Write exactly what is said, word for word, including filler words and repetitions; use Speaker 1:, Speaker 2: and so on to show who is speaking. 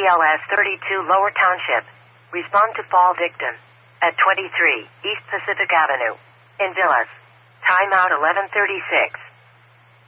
Speaker 1: L S thirty-two Lower Township. Respond to fall victim. At twenty-three East Pacific Avenue. In Villas. Timeout eleven thirty-six.